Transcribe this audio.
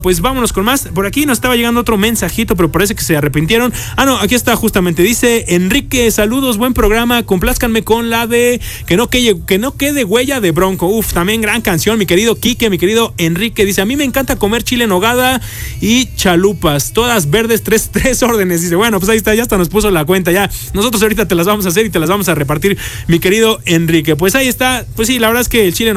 Pues vámonos con más. Por aquí nos estaba llegando otro mensajito, pero parece que se arrepintieron. No, aquí está justamente. Dice Enrique, saludos, buen programa. Complázcanme con la de que no quede huella de Bronco. Uf, también gran canción, mi querido Quique, mi querido Enrique. Dice, a mí me encanta comer chile en nogada y chalupas, todas verdes, tres órdenes. Dice, bueno, pues ahí está, ya hasta nos puso la cuenta. Ya, nosotros ahorita te las vamos a hacer y te las vamos a repartir, mi querido Enrique. Pues ahí está. Pues sí, la verdad es que el chile en